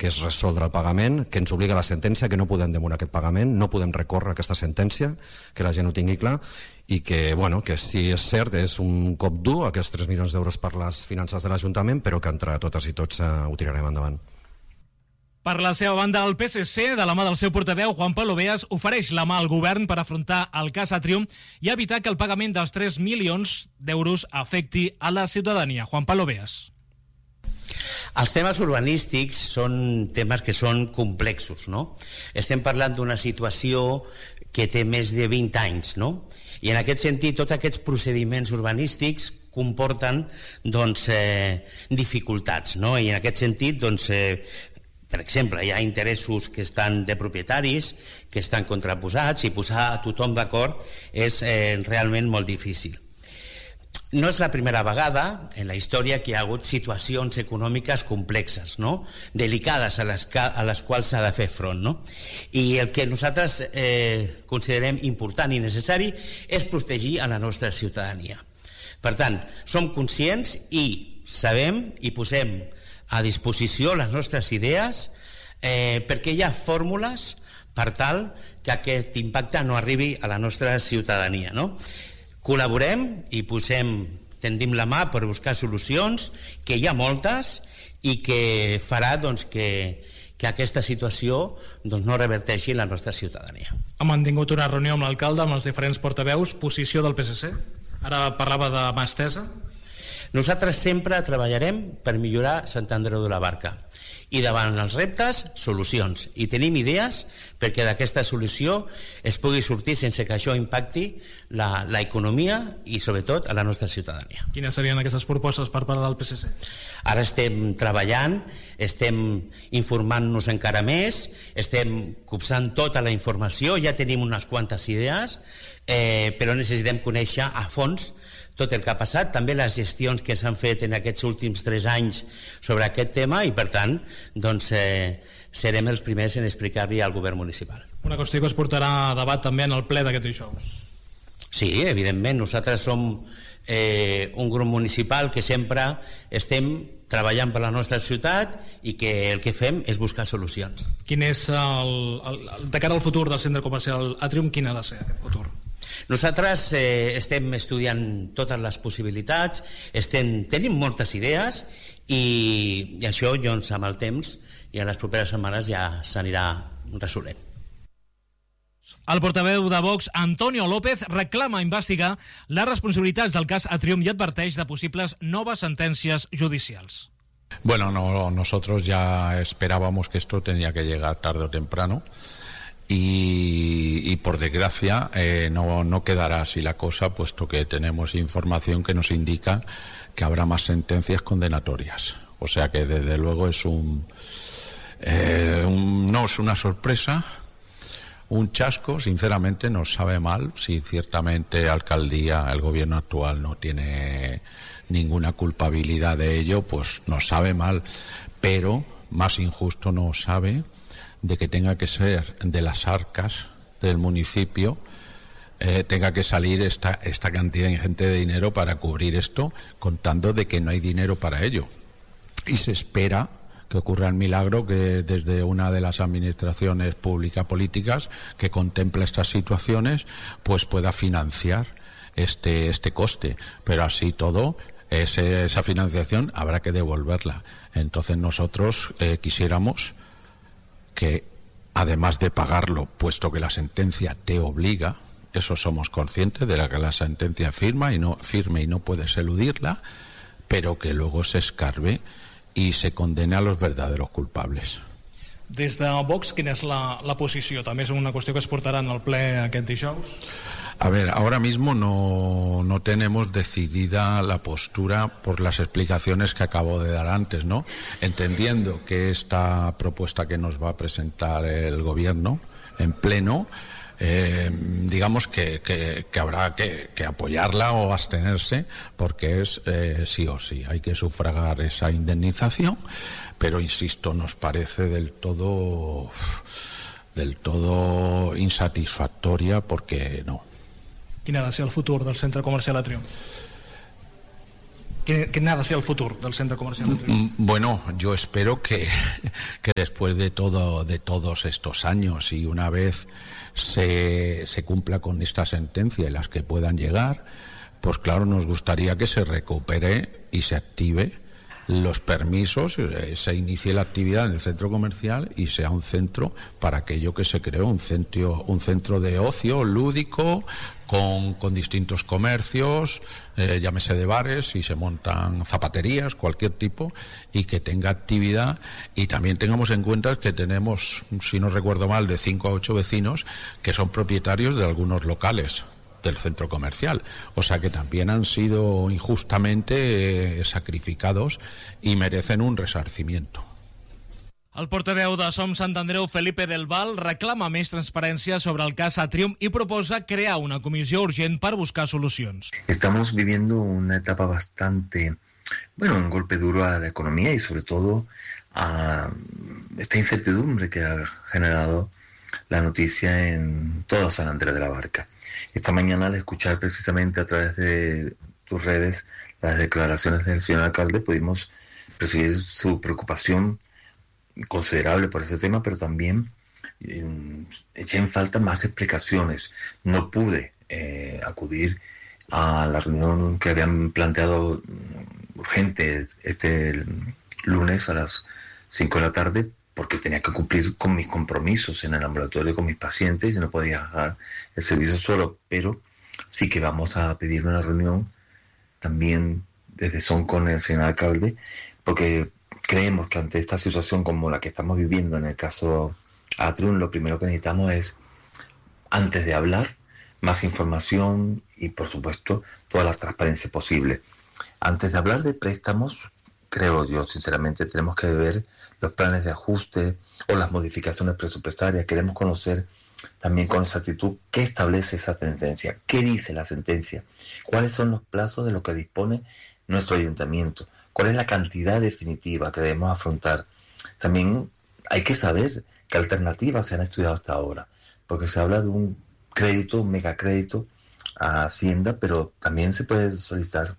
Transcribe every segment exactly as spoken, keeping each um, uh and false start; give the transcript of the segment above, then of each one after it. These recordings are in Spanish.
que és resoldre el pagament, que ens obliga la sentència, que no podem demorar aquest pagament, no podem recórrer aquesta sentència, que la gent ho tingui clar, i que, bueno, que si és cert és un cop dur, aquests tres milions d'euros per les finances de l'Ajuntament, però que entre totes i tots eh, ho tirarem endavant. Per la seva banda, el P S C, de la mà del seu portaveu, Juan Pablo Beas, ofereix la mà al govern per afrontar el cas Atrium i evitar que el pagament dels tres milions d'euros afecti a la ciutadania. Juan Pablo Beas. Els temes urbanístics són temes que són complexos, no? Estem parlant d'una situació que té més de vint anys, no? I en aquest sentit, tots aquests procediments urbanístics comporten, doncs, eh, dificultats, no? I en aquest sentit, doncs, eh, per exemple, hi ha interessos que estan de propietaris, que estan contraposats, i posar a tothom d'acord és eh, realment molt difícil. No és la primera vegada en la història que hi ha hagut situacions econòmiques complexes, no? Delicades a les, a les quals s'ha de fer front, no? I el que nosaltres eh, considerem important i necessari és protegir a la nostra ciutadania. Per tant, som conscients i sabem i posem a disposició les nostres idees eh, perquè hi ha fórmules per tal que aquest impacte no arribi a la nostra ciutadania, no? Col·laborem i posem, tendim la mà per buscar solucions, que hi ha moltes i que farà doncs, que, que aquesta situació doncs, no reverteixi en la nostra ciutadania. Ha mantingut una reunió amb l'alcalde, amb els diferents portaveus, posició del P S C? Ara parlava de mà estesa. Nosaltres sempre treballarem per millorar Sant Andreu de la Barca. I davant els reptes, solucions. I tenim idees perquè d'aquesta solució es pugui sortir sense que això impacti la, la economia i sobretot a la nostra ciutadania. Quines serien aquestes propostes per part del P S C? Ara estem treballant, estem informant-nos encara més, estem copsant tota la informació, ja tenim unes quantes idees, eh, però necessitem conèixer a fons tot el que ha passat, també les gestions que s'han fet en aquests últims tres anys sobre aquest tema i, per tant, doncs, eh, serem els primers en explicar-li al govern municipal. Una qüestió que es portarà a debat també en el ple d'aquest dijous. Sí, evidentment. Nosaltres som eh, un grup municipal que sempre estem treballant per la nostra ciutat i que el que fem és buscar solucions. Quin és el, el, el de cara al futur del centre comercial Atrium, quin ha de ser aquest futur? Nosaltres eh, estem estudiant totes les possibilitats, estem, tenim moltes idees i, i això doncs, amb el temps i en les properes setmanes ja s'anirà resolent. El portaveu de Vox, Antonio López, reclama investigar les responsabilitats del cas Atrium i adverteix de possibles noves sentències judicials. Bueno, no, nosotros ya esperábamos que esto tenía que llegar tarde o temprano. Y, y por desgracia eh, no, no quedará así la cosa, puesto que tenemos información que nos indica que habrá más sentencias condenatorias. O sea que desde luego es un, eh, un no es una sorpresa, un chasco. Sinceramente nos sabe mal. Si ciertamente alcaldía, el gobierno actual no tiene ninguna culpabilidad de ello, pues nos sabe mal, pero más injusto nos sabe de que tenga que ser de las arcas del municipio, eh, tenga que salir esta, esta cantidad ingente de dinero para cubrir esto, contando de que no hay dinero para ello. Y se espera que ocurra el milagro que desde una de las administraciones públicas políticas que contempla estas situaciones, pues pueda financiar este, este coste. Pero así todo, ese, esa financiación habrá que devolverla. Entonces nosotros eh, quisiéramos que además de pagarlo, puesto que la sentencia te obliga, eso somos conscientes de la que la sentencia firma y no firme y no puedes eludirla, pero que luego se escarbe y se condene a los verdaderos culpables. Des de Vox, quina és la, la posició? També és una qüestió que es portarà en el ple aquest dijous? A ver, ahora mismo no, no tenemos decidida la postura por las explicaciones que acabo de dar antes, ¿no? Entendiendo que esta propuesta que nos va a presentar el gobierno en pleno, eh, digamos que, que, que habrá que, que apoyarla o abstenerse, porque es eh, sí o sí, hay que sufragar esa indemnización, pero insisto, nos parece del todo, del todo insatisfactoria, porque no. Quin ha de ser el futur del centre comercial Atrium? quin, quin ha de ser el futur del centre comercial? Bueno, yo espero que, que después de todo de todos estos años y una vez se, se cumpla con esta sentencia y las que puedan llegar, pues claro, nos gustaría que se recupere y se active los permisos, eh, se inicie la actividad en el centro comercial y sea un centro para aquello que se creó, un centro, un centro de ocio lúdico con, con distintos comercios, eh, llámese de bares, si se montan zapaterías, cualquier tipo, y que tenga actividad. Y también tengamos en cuenta que tenemos, si no recuerdo mal, de cinco a ocho vecinos que son propietarios de algunos locales del centro comercial, o sea que también han sido injustamente eh, sacrificados y merecen un resarcimiento. El portaveu de Som Sant Andreu, Felipe del Val, reclama més transparència sobre el cas Atrium i proposa crear una comissió urgent per buscar solucions. Estamos viviendo una etapa bastante, bueno, un golpe duro a la economía y sobre todo a esta incertidumbre que ha generado la noticia en todo San Andrés de la Barca. Esta mañana, al escuchar precisamente a través de tus redes las declaraciones del señor alcalde, pudimos percibir su preocupación considerable por ese tema, pero también eh, eché en falta más explicaciones. No pude eh, acudir a la reunión que habían planteado urgente este lunes a las cinco de la tarde, porque tenía que cumplir con mis compromisos en el ambulatorio con mis pacientes y no podía dejar el servicio solo, pero sí que vamos a pedir una reunión también desde Son con el señor alcalde, porque creemos que ante esta situación como la que estamos viviendo en el caso Atrium, lo primero que necesitamos es, antes de hablar, más información y, por supuesto, toda la transparencia posible. Antes de hablar de préstamos, creo yo, sinceramente, tenemos que ver los planes de ajuste o las modificaciones presupuestarias. Queremos conocer también con exactitud qué establece esa sentencia, qué dice la sentencia, cuáles son los plazos de lo que dispone nuestro ayuntamiento, cuál es la cantidad definitiva que debemos afrontar. También hay que saber qué alternativas se han estudiado hasta ahora, porque se habla de un crédito, un megacrédito a Hacienda, pero también se puede solicitar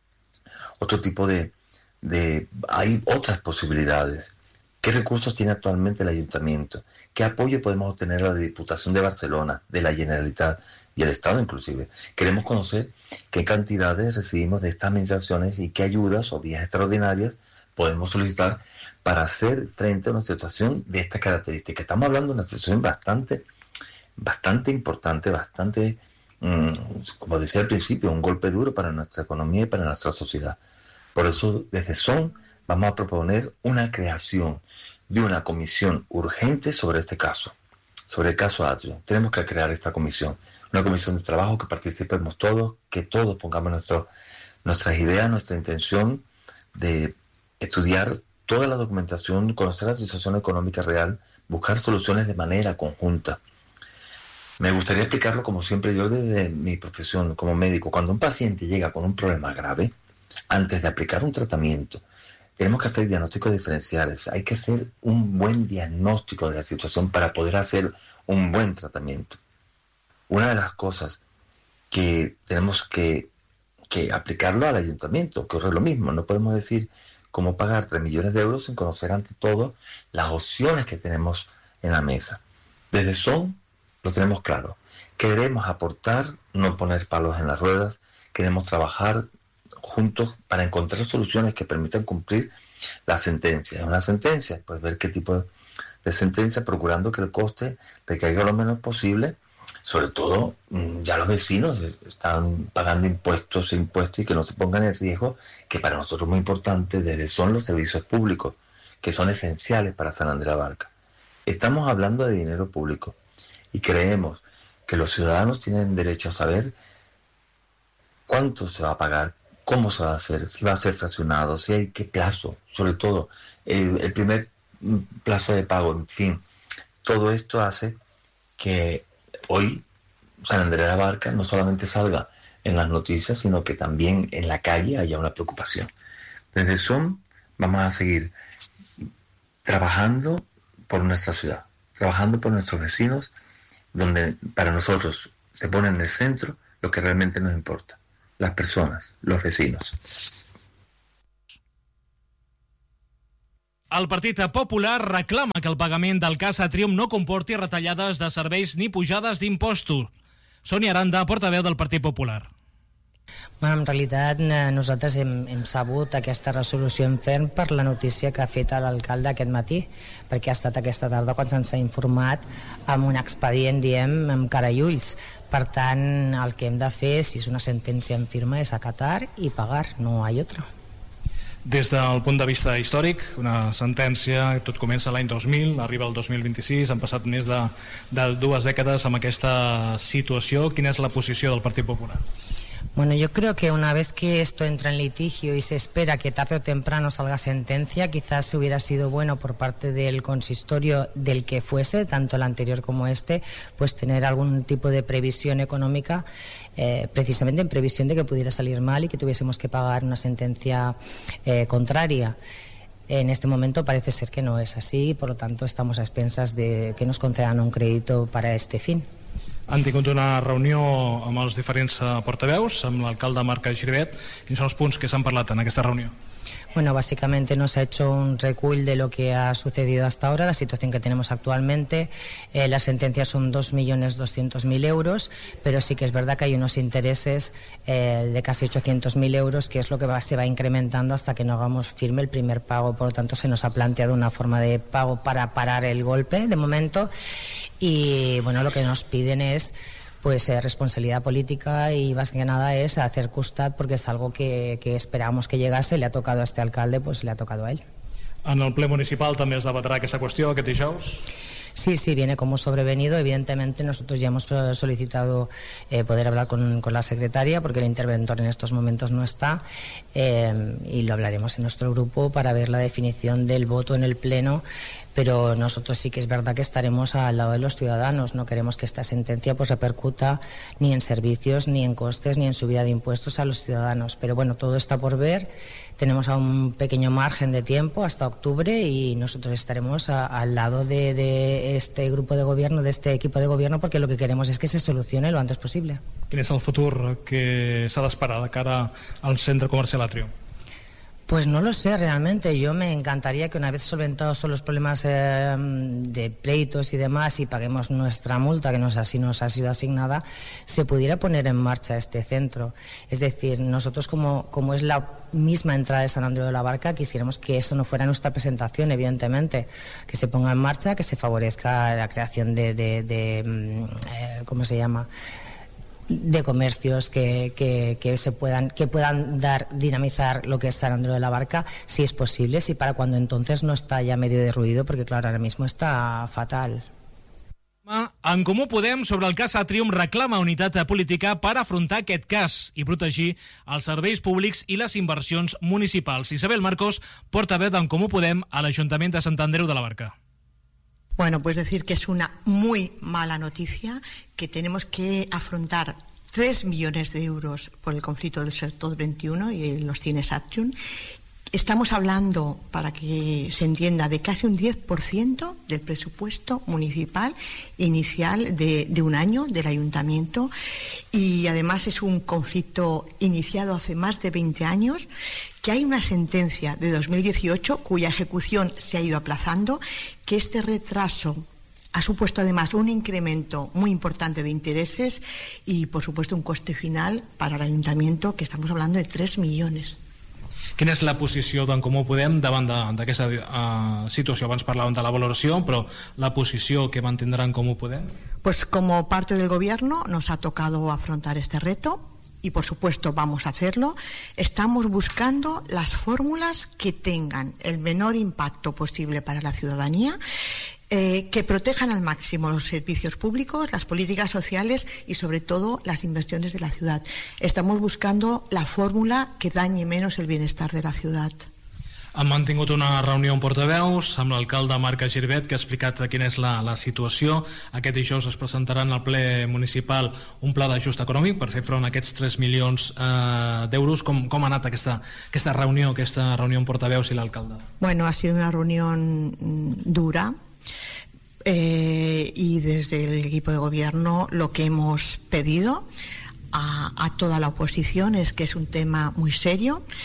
otro tipo de... de hay otras posibilidades. ¿Qué recursos tiene actualmente el ayuntamiento? ¿Qué apoyo podemos obtener de la Diputación de Barcelona, de la Generalitat y el Estado inclusive? Queremos conocer qué cantidades recibimos de estas administraciones y qué ayudas o vías extraordinarias podemos solicitar para hacer frente a una situación de esta característica. Estamos hablando de una situación bastante, bastante importante, bastante, mmm, como decía al principio, un golpe duro para nuestra economía y para nuestra sociedad. Por eso, desde Son, vamos a proponer una creación de una comisión urgente sobre este caso, sobre el caso Atrium. Tenemos que crear esta comisión, una comisión de trabajo que participemos todos, que todos pongamos nuestro, nuestras ideas, nuestra intención de estudiar toda la documentación, conocer la situación económica real, buscar soluciones de manera conjunta. Me gustaría explicarlo como siempre yo desde mi profesión como médico. Cuando un paciente llega con un problema grave, antes de aplicar un tratamiento, tenemos que hacer diagnósticos diferenciales. Hay que hacer un buen diagnóstico de la situación para poder hacer un buen tratamiento. Una de las cosas que tenemos que, que aplicarlo al ayuntamiento, que ocurre lo mismo. No podemos decir cómo pagar tres millones de euros sin conocer ante todo las opciones que tenemos en la mesa. Desde Son lo tenemos claro. Queremos aportar, no poner palos en las ruedas. Queremos trabajar juntos para encontrar soluciones que permitan cumplir la sentencia. Es una sentencia, pues ver qué tipo de sentencia, procurando que el coste recaiga lo menos posible. Sobre todo, ya los vecinos están pagando impuestos e impuestos y que no se pongan en riesgo, que para nosotros es muy importante, desde son los servicios públicos, que son esenciales para San Andrés de la Barca. Estamos hablando de dinero público y creemos que los ciudadanos tienen derecho a saber cuánto se va a pagar, cómo se va a hacer, si va a ser fraccionado, si hay qué plazo, sobre todo el, el primer plazo de pago, en fin. Todo esto hace que hoy San Andrés de la Barca no solamente salga en las noticias, sino que también en la calle haya una preocupación. Desde Son vamos a seguir trabajando por nuestra ciudad, trabajando por nuestros vecinos, donde para nosotros se pone en el centro lo que realmente nos importa: las personas, los vecinos. El Partit Popular reclama que el pagament del cas Atrium no comporti retallades de serveis ni pujades d'impostos. Sònia Aranda, portaveu del Partit Popular. Bueno, en realitat nosaltres hem, hem sabut aquesta resolució en ferm per la notícia que ha fet l'alcalde aquest matí, perquè ha estat aquesta tarda quan se'ns ha informat amb un expedient, diem, amb cara i ulls. Per tant, el que hem de fer, si és una sentència en firma, és acatar i pagar, no hi ha altra. Des del punt de vista històric, una sentència, tot comença l'any dos mil, arriba el dos mil vint-i-sis, han passat més de, de dues dècades amb aquesta situació. Quina és la posició del Partit Popular? Bueno, yo creo que una vez que esto entra en litigio y se espera que tarde o temprano salga sentencia, quizás hubiera sido bueno por parte del consistorio del que fuese, tanto el anterior como este, pues tener algún tipo de previsión económica, eh, precisamente en previsión de que pudiera salir mal y que tuviésemos que pagar una sentencia eh, contraria. En este momento parece ser que no es así y por lo tanto estamos a expensas de que nos concedan un crédito para este fin. Han tingut una reunió amb els diferents portaveus, amb l'alcalde Marc Giribet. Quins són els punts que s'han parlat en aquesta reunió? Bueno, básicamente nos ha hecho un recull de lo que ha sucedido hasta ahora, la situación que tenemos actualmente. Eh, las sentencias son dos millones doscientos mil euros, pero sí que es verdad que hay unos intereses eh, de casi ochocientos mil euros, que es lo que va, se va incrementando hasta que no hagamos firme el primer pago. Por lo tanto, se nos ha planteado una forma de pago para parar el golpe de momento. Y bueno, lo que nos piden es pues eh, responsabilidad política y más que nada es hacer costat, porque es algo que, que esperábamos que llegase, le ha tocado a este alcalde, pues le ha tocado a él. En el ple municipal també es debatrà aquesta qüestió aquest dijous? Sí, sí, viene como sobrevenido. Evidentemente nosotros ya hemos solicitado eh, poder hablar con, con la secretaria, porque el interventor en estos momentos no está, eh, y lo hablaremos en nuestro grupo para ver la definición del voto en el pleno. Pero nosotros sí que es verdad que estaremos al lado de los ciudadanos. No queremos que esta sentencia pues repercuta ni en servicios, ni en costes, ni en subida de impuestos a los ciudadanos. Pero bueno, todo está por ver. Tenemos a un pequeño margen de tiempo hasta octubre y nosotros estaremos a, al lado de, de este grupo de gobierno, de este equipo de gobierno, porque lo que queremos es que se solucione lo antes posible. Quin és el futur que s'ha d'esperar de cara al centre comercial Atrium? Pues no lo sé realmente. Yo me encantaría que una vez solventados todos los problemas eh, de pleitos y demás y paguemos nuestra multa, que nos, así nos ha sido asignada, se pudiera poner en marcha este centro. Es decir, nosotros como, como es la misma entrada de San Andreu de la Barca, quisiéramos que eso no fuera nuestra presentación, evidentemente, que se ponga en marcha, que se favorezca la creación de, de, de eh, ¿cómo se llama?, de comercios que, que, que se puedan que puedan dar dinamizar lo que es San Andreu de la Barca, si es posible, si para cuando entonces no está ya medio derruido, porque claro, ahora mismo está fatal. En Comú Podem, sobre el cas Atrium, reclama unitat política per afrontar aquest cas i protegir els serveis públics i les inversions municipals. Isabel Marcos, portaveu d'en Comú Podem a l'Ajuntament de Sant Andreu de la Barca. Bueno, pues decir que es una muy mala noticia, que tenemos que afrontar tres millones de euros por el conflicto del sector veintiuno y los cines Atrium. Estamos hablando, para que se entienda, de casi un diez por ciento del presupuesto municipal inicial de, de un año del ayuntamiento, y además es un conflicto iniciado hace más de veinte años, que hay una sentencia de dos mil dieciocho cuya ejecución se ha ido aplazando, que este retraso ha supuesto además un incremento muy importante de intereses y, por supuesto, un coste final para el ayuntamiento, que estamos hablando de tres millones. Quina és la posició d'en Comú Podem davant d'aquesta uh, situació? Abans parlàvem de la valoració, però la posició que mantindrà en Comú Podem? Pues como parte del gobierno nos ha tocado afrontar este reto y por supuesto vamos a hacerlo. Estamos buscando las fórmulas que tengan el menor impacto posible para la ciudadanía, Eh, que protejan al máximo los servicios públicos, las políticas sociales y sobre todo las inversiones de la ciudad. Estamos buscando la fórmula que dañe menos el bienestar de la ciudad. Han mantingut una reunió amb portaveus amb l'alcalde Marc Giribet, que ha explicat quina és la, la situació. Aquest dijous es presentarà en el ple municipal un pla d'ajust econòmic per fer front a aquests tres milions eh, d'euros. Com, com ha anat aquesta, aquesta reunió, aquesta reunió amb portaveus i l'alcalde? Bueno, ha sido una reunión dura. Eh, y desde el equipo de gobierno lo que hemos pedido a, a toda la oposición es que es un tema muy serio,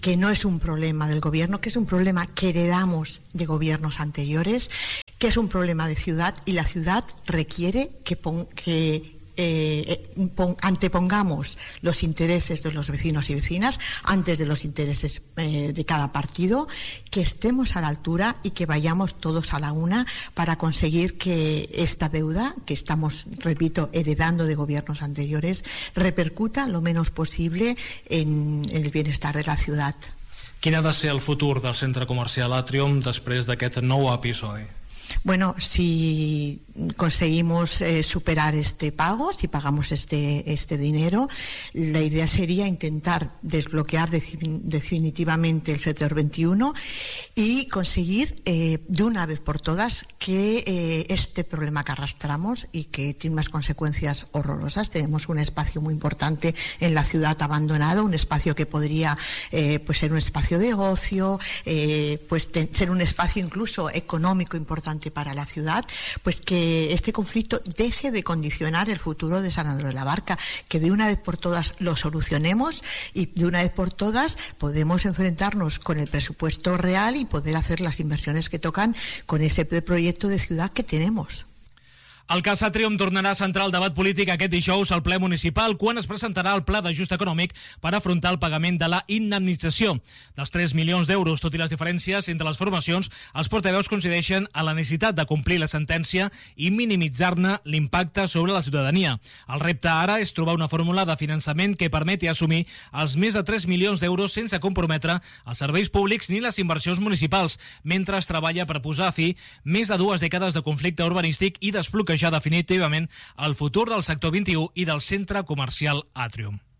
que no es un problema del gobierno, que es un problema que heredamos de gobiernos anteriores, que es un problema de ciudad, y la ciudad requiere que, pon, que eh, pon, antepongamos los intereses de los vecinos y vecinas antes de los intereses eh, de cada partido, que estemos a la altura y que vayamos todos a la una para conseguir que esta deuda que estamos, repito, heredando de gobiernos anteriores repercuta lo menos posible en, en el bienestar de la ciudad. Quin ha de ser el futur del centre comercial Atrium després d'aquest nou episodi? Bueno, si conseguimos eh, superar este pago, si pagamos este, este dinero, la idea sería intentar desbloquear definitivamente el sector veintiuno y conseguir eh, de una vez por todas que eh, este problema que arrastramos y que tiene unas consecuencias horrorosas. Tenemos un espacio muy importante en la ciudad abandonado, un espacio que podría eh, pues ser un espacio de ocio, eh, pues te, ser un espacio incluso económico importante para la ciudad, pues que este conflicto deje de condicionar el futuro de San Andreu de la Barca, que de una vez por todas lo solucionemos y de una vez por todas podemos enfrentarnos con el presupuesto real y poder hacer las inversiones que tocan con ese proyecto de ciudad que tenemos. El cas Atrium tornarà a centrar el debat polític aquest dijous al ple municipal, quan es presentarà el pla d'ajust econòmic per afrontar el pagament de la indemnització. Dels tres milions d'euros, tot i les diferències entre les formacions, els portaveus coincideixen a la necessitat de complir la sentència i minimitzar-ne l'impacte sobre la ciutadania. El repte ara és trobar una fórmula de finançament que permeti assumir els més de tres milions d'euros sense comprometre els serveis públics ni les inversions municipals, mentre es treballa per posar a fi més de dues dècades de conflicte urbanístic i desbloquejar definitivament el futur del sector vint i u i del centre comercial Atrium.